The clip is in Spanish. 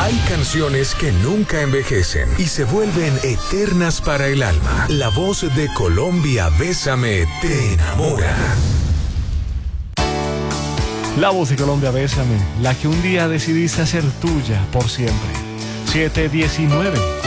Hay canciones que nunca envejecen y se vuelven eternas para el alma. La voz de Colombia, Bésame, te enamora. La voz de Colombia, Bésame, la que un día decidiste hacer tuya por siempre. 7:19.